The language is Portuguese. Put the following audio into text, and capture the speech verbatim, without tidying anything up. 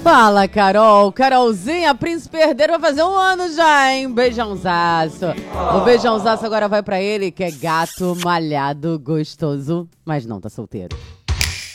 Fala, Carol. Carolzinha, Príncipe Herdeiro vai fazer um ano já, hein? Beijãozaço. O beijãozaço agora vai pra ele, que é gato, malhado, gostoso, mas não tá solteiro.